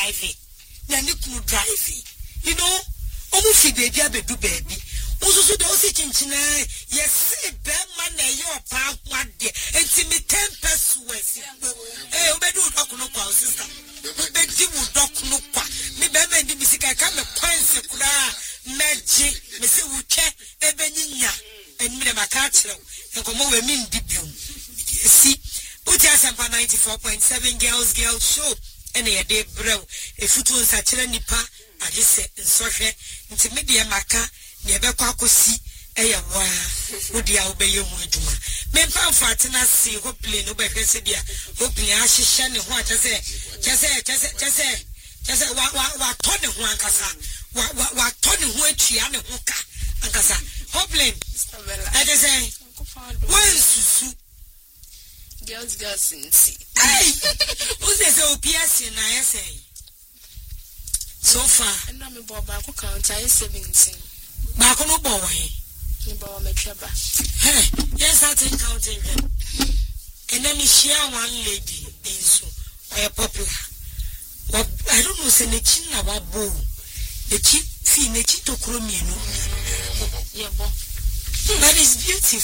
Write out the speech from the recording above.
driving. Nanikunu driving. You know, almost baby abedu baby. Ususu dosi chinchina. Yes, man your park one day. And see me 10 pesos. Eh, obedu dokuno kwa sister. Obedu dokuno kwa. Me bebe ndi bisika kama kwanse kula meji. Me se uche ebe ninya. And me de makachiro. And komo we min dibium. See, Uti Asampa 94.7 girls show. And a day bro. A foot on Sachela Nipa. I just said in Soche. Into media maka. Never kwakusi. Eya wa. Udi obey your mujuma. Men found Fatina see. Hopefully no better said ya. Hopefully I should shine the what I say. Just what Tony Wankasa. What Tony Wachiana Hoka. Ankasa. Hopefully. I just say. One susu. Girls in see. Hey! Who's this OPS in ISA? So far. And I'm a bob back count. I 17. Bacono boy. You bought me trouble. Hey, yes, I think counting them. And then you share one lady, so I popular. What I don't know, say the chin about bow. The cheap fee, the chito chromium. Yeah, but it's beautiful.